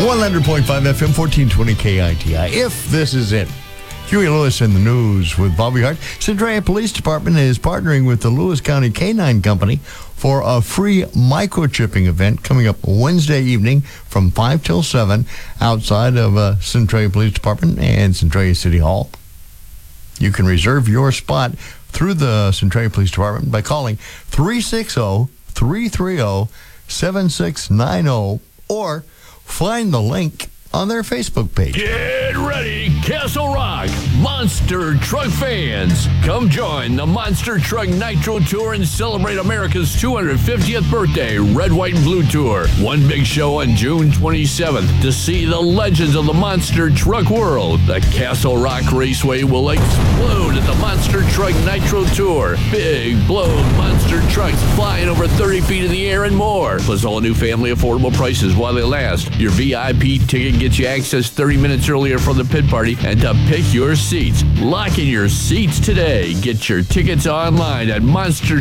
100.5 FM, 1420 KITI. If this is it. Huey Lewis in the news with Bobby Hart. Centralia Police Department is partnering with the Lewis County Canine Company for a free microchipping event coming up Wednesday evening from 5 till 7 outside of Centralia Police Department and Centralia City Hall. You can reserve your spot through the Centralia Police Department by calling 360-330-7690 or find the link on their Facebook page. Get ready, Castle Rock Monster Truck fans. Come join the Monster Truck Nitro Tour and celebrate America's 250th birthday Red, White, and Blue Tour. One big show on June 27th to see the legends of the Monster Truck world. The Castle Rock Raceway will explode at the Monster Truck Nitro Tour. Big, blown monster trucks flying over 30 feet in the air and more. Plus all new family affordable prices while they last. Your VIP ticket gets you access 30 minutes earlier for the pit party and to pick your seats. Lock in your seats today. Get your tickets online at